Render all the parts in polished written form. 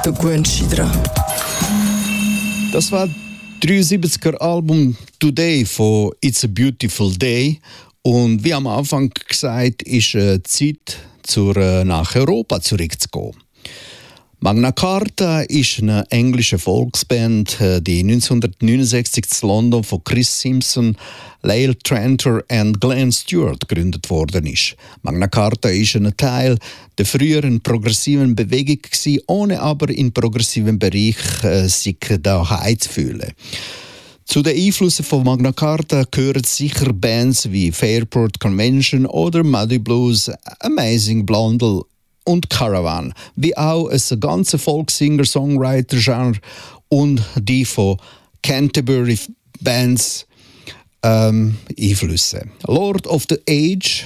to Guencidra. Das war 73er Album Today von It's a Beautiful Day. Und wie am Anfang gesagt, ist Zeit, nach Europa zurückzugehen. Magna Carta ist eine englische Volksband, die 1969 in London von Chris Simpson, Lyle Tranter und Glenn Stewart gegründet worden ist. Magna Carta ist ein Teil der früheren progressiven Bewegung gewesen, ohne aber im progressiven Bereich sich daheim zu fühlen. Zu den Einflüssen von Magna Carta gehören sicher Bands wie Fairport Convention oder Muddy Blues, Amazing Blondel und Caravan, wie auch ein ganzes Folk-Singer-Songwriter-Genre und die von Canterbury Bands Einflüsse. Lord of the Age,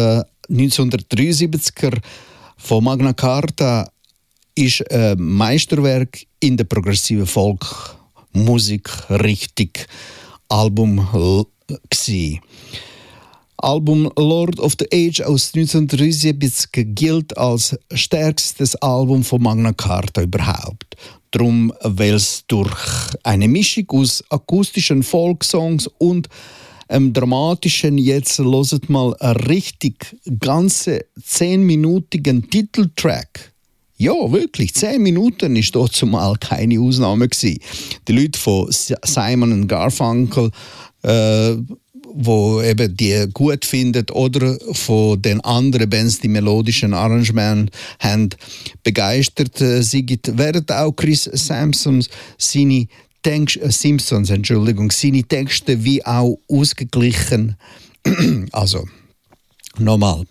1973er von Magna Carta, ist ein Meisterwerk in der progressiven Folk-Musik-Richtung Album gsi. Album Lord of the Age aus 1973 gilt als stärkstes Album von Magna Carta überhaupt. Darum, weil es durch eine Mischung aus akustischen Folksongs und dramatischen, jetzt hört mal einen richtig ganze 10-minütigen Titeltrack. Ja, wirklich, 10 Minuten ist dort zumal keine Ausnahme gewesen. Die Leute von Simon & Garfunkel, wo eben die gut findet, oder von den anderen Bands, die melodischen Arrangements haben, begeistert sind, während auch Chris Simpsons seine Texte wie auch ausgeglichen. Also, nochmal.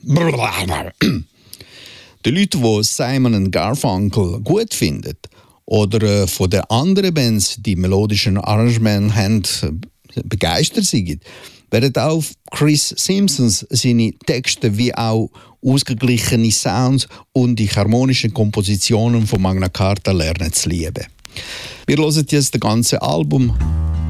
Die Leute, die Simon & Garfunkel gut finden, oder von den anderen Bands, die melodischen Arrangements haben, begeistert sind, werden auch Chris Simpsons seine Texte wie auch ausgeglichene Sounds und die harmonischen Kompositionen von Magna Carta lernen zu lieben. Wir hören jetzt das ganze Album